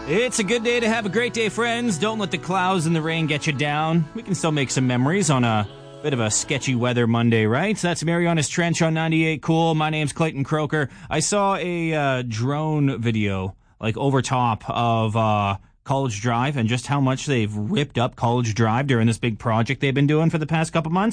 It's a good day to have a great day, friends. Don't let the clouds and the rain get you down. We can still make some memories on a bit of a sketchy weather Monday, right? So that's Marianas Trench on 98 Cool. My name's Clayton Croker. I saw a drone video, like over top of College Drive and just how much they've ripped up College Drive during this big project they've been doing for the past couple months.